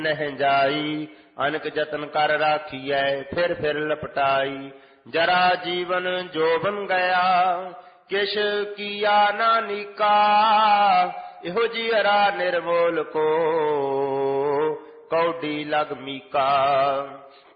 ਨਹਿ ਜਾਈ। ਅਨਕ ਜਤਨ ਕਰ ਰਾਖੀਐ ਫਿਰ ਫਿਰ ਲਪਟਾਈ। ਜਰਾ ਜੀਵਨ ਜੋਬਨ ਗਿਆ ਕਿਛ ਕੀਆ ਨਾ ਨੀਕਾ। ਇਹੋ ਜੀ ਹਰਾ ਨਿਰਮੋਲ ਕੋ ਕੌਡੀ ਲਗ ਮੀਕਾ।